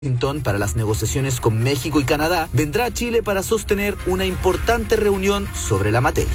Washington para las negociaciones con México y Canadá, vendrá a Chile para sostener una importante reunión sobre la materia.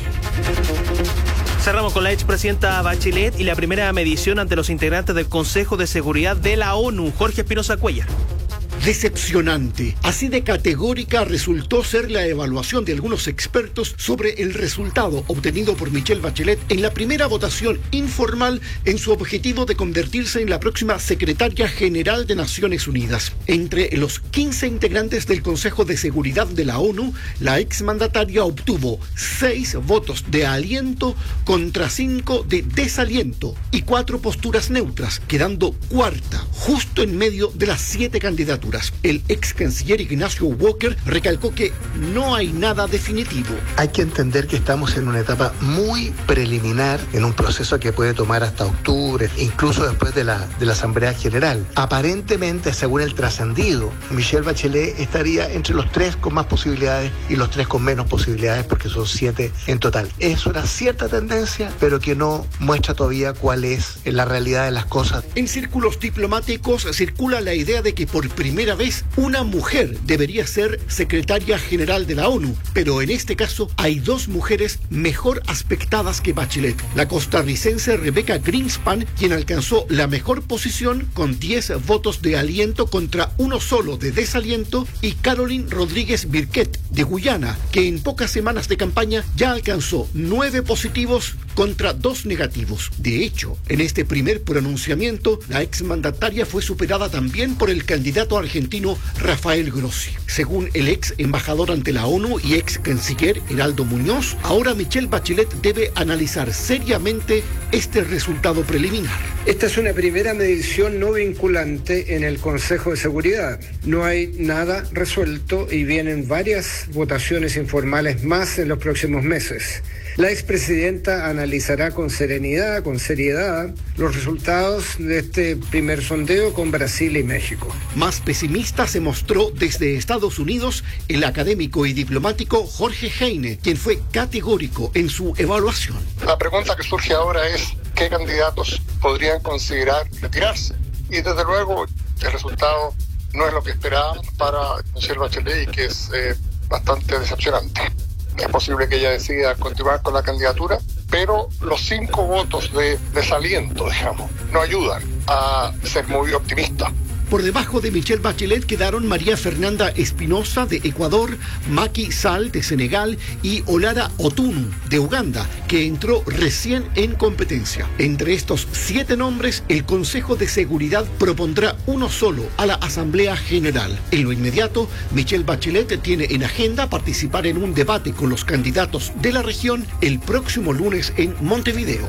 Cerramos con la expresidenta Bachelet y la primera medición ante los integrantes del Consejo de Seguridad de la ONU. Jorge Espinosa Cuellar. Decepcionante. Así de categórica resultó ser la evaluación de algunos expertos sobre el resultado obtenido por Michelle Bachelet en la primera votación informal en su objetivo de convertirse en la próxima secretaria general de Naciones Unidas. Entre los 15 integrantes del Consejo de Seguridad de la ONU, la exmandataria obtuvo 6 votos de aliento contra 5 de desaliento y 4 posturas neutras, quedando cuarta, justo en medio de las 7 candidaturas. El ex canciller Ignacio Walker recalcó que no hay nada definitivo. Hay que entender que estamos en una etapa muy preliminar, en un proceso que puede tomar hasta octubre, incluso después de la Asamblea General. Aparentemente, según el trascendido, Michelle Bachelet estaría entre los 3 con más posibilidades y los 3 con menos posibilidades, porque son 7 en total. Es una cierta tendencia, pero que no muestra todavía cuál es la realidad de las cosas. En círculos diplomáticos circula la idea de que por primera vez una mujer debería ser secretaria general de la ONU, pero en este caso hay 2 mujeres mejor aspectadas que Bachelet. La costarricense Rebecca Greenspan, quien alcanzó la mejor posición con 10 votos de aliento contra 1 solo de desaliento, y Caroline Rodríguez Birquet, de Guyana, que en pocas semanas de campaña ya alcanzó 9 positivos contra 2 negativos. De hecho, en este primer pronunciamiento, la exmandataria fue superada también por el candidato argentino Rafael Grossi. Según el ex embajador ante la ONU y ex canciller Heraldo Muñoz, ahora Michelle Bachelet debe analizar seriamente este resultado preliminar. Esta es una primera medición no vinculante en el Consejo de Seguridad. No hay nada resuelto y vienen varias votaciones informales más en los próximos meses. La expresidenta analizará con serenidad, con seriedad, los resultados de este primer sondeo con Brasil y México. Más pesimista se mostró desde Estados Unidos el académico y diplomático Jorge Heine, quien fue categórico en su evaluación. La pregunta que surge ahora es qué candidatos podrían considerar retirarse. Y desde luego el resultado no es lo que esperábamos para Michelle Bachelet y que es bastante decepcionante. Es posible que ella decida continuar con la candidatura, pero los 5 votos de desaliento, digamos, no ayudan a ser muy optimista. Por debajo de Michelle Bachelet quedaron María Fernanda Espinosa de Ecuador, Macky Sall de Senegal y Olara Otunu de Uganda, que entró recién en competencia. Entre estos 7 nombres, el Consejo de Seguridad propondrá uno solo a la Asamblea General. En lo inmediato, Michelle Bachelet tiene en agenda participar en un debate con los candidatos de la región el próximo lunes en Montevideo.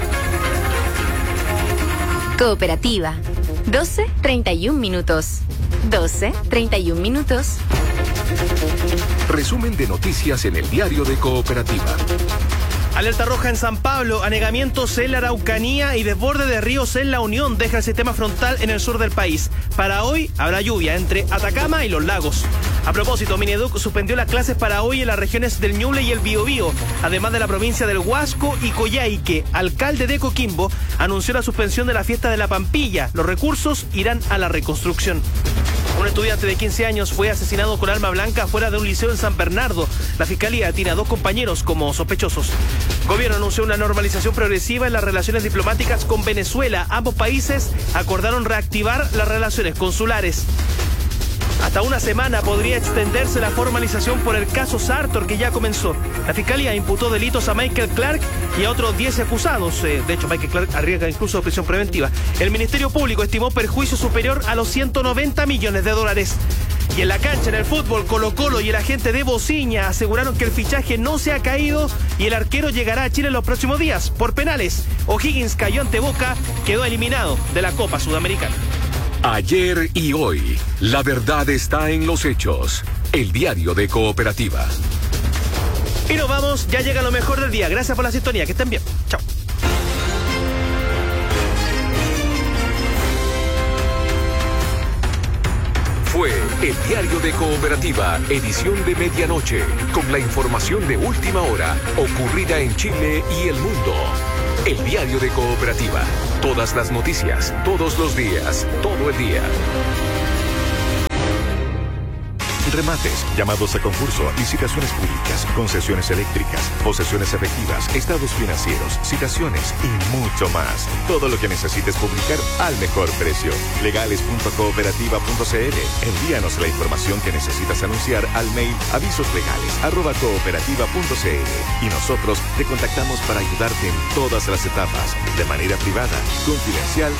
Cooperativa. 12:31 minutos. 12:31 minutos. Resumen de noticias en el diario de Cooperativa. Alerta roja en San Pablo, anegamientos en la Araucanía y desborde de ríos en la Unión deja el sistema frontal en el sur del país. Para hoy habrá lluvia entre Atacama y los lagos. A propósito, Mineduc suspendió las clases para hoy en las regiones del Ñuble y el Biobío, además de la provincia del Huasco y Coyhaique. Alcalde de Coquimbo anunció la suspensión de la fiesta de la Pampilla. Los recursos irán a la reconstrucción. Un estudiante de 15 años fue asesinado con arma blanca fuera de un liceo en San Bernardo. La fiscalía tiene a 2 compañeros como sospechosos. Gobierno anunció una normalización progresiva en las relaciones diplomáticas con Venezuela. Ambos países acordaron reactivar las relaciones consulares. Hasta una semana podría extenderse la formalización por el caso Sartor, que ya comenzó. La fiscalía imputó delitos a Michael Clark y a otros 10 acusados. De hecho, Michael Clark arriesga incluso prisión preventiva. El Ministerio Público estimó perjuicio superior a los 190 millones de dólares. Y en la cancha, en el fútbol, Colo-Colo y el agente de Bociña aseguraron que el fichaje no se ha caído y el arquero llegará a Chile en los próximos días. Por penales, O'Higgins cayó ante Boca, quedó eliminado de la Copa Sudamericana. Ayer y hoy, la verdad está en los hechos. El diario de Cooperativa. Y nos vamos, ya llega lo mejor del día. Gracias por la sintonía, que estén bien. Chao. Fue el diario de Cooperativa, edición de medianoche, con la información de última hora, ocurrida en Chile y el mundo. El diario de Cooperativa. Todas las noticias, todos los días, todo el día. remates, llamados a concurso, licitaciones públicas, concesiones eléctricas, posesiones efectivas, estados financieros, citaciones y mucho más. Todo lo que necesites publicar al mejor precio. Legales.cooperativa.cl. Envíanos la información que necesitas anunciar al mail avisoslegales@cooperativa.cl y nosotros te contactamos para ayudarte en todas las etapas, de manera privada, confidencial